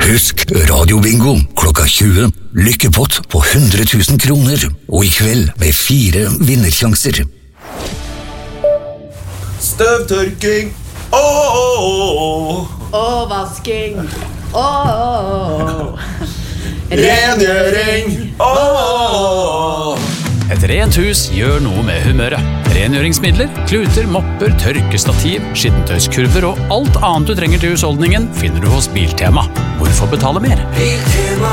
Husk radiobingo klokka 20. Lykkepott på 100 000 kroner. Og I kveld med 4 vinnersjanser. Støvtørking. Og vasking. Rengjøring. Et rent hus gjør noe med humøret. Rengjøringsmidler, kluter, mopper, tørkestativ, skittentøyskurver og alt annet du trenger til husholdningen finner du hos Biltema. Hvorfor betale mer? Biltema.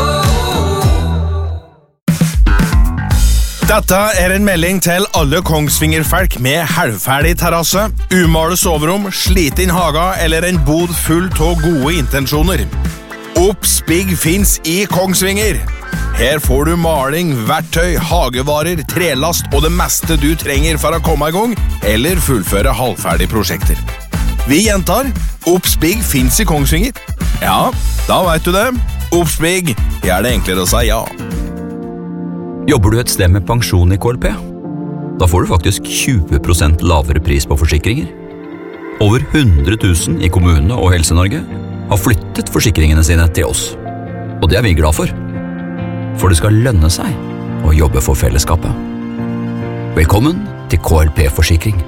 Dette en melding til alle Kongsvinger-folk med halvferdig terrasse, umalet soverom, sliten haga eller en bod full av gode intensjoner. Oppspigg finns I Kongsvinger. Her får du maling, verktøy, hagevarer, trelast og det meste du trenger for å komme I gang eller fullføre halvferdige prosjekter. Vi gjentar, Oppspigg finns I Kongsvinger. Ja, da vet du det. Oppspigg, det enklere å si ja. Jobber du et sted med pensjon I KLP? Da får du faktisk 20% lavere pris på forsikringer. Over 100 000 I kommunene og Helse-Norge har flyttet forsikringene sine til oss. Og det vi glad for. For det skal lønne seg å jobbe for fellesskapet. Velkommen til KLP-forsikring.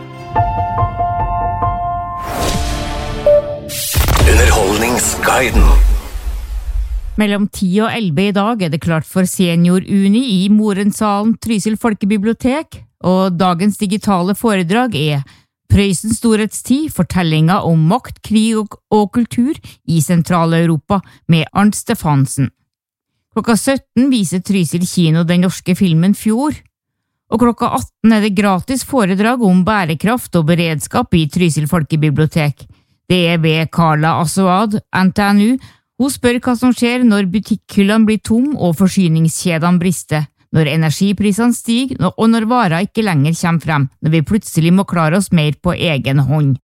Underholdningsguiden. Mellom 10 og 11 I dag det klart for senior-uni I Morensalen Trysil Folkebibliotek, og dagens digitale foredrag Prøysens storhetstid, fortellinger om makt, krig og kultur I Sentral-Europa med Arnt Stefansen. Klokka 17 viser Trysil kino den norske filmen Fjord, og klokka 18 det gratis foredrag om bærekraft og beredskap I Trysil Folkebibliotek. Det ved Carla Assoad, NTNU. Hun spør hva som skjer når butikkhyllene blir tom og forsyningskjedene brister, når energiprisene stiger og når varer ikke lenger kommer frem, når vi plutselig må klare oss mer på egen hånd.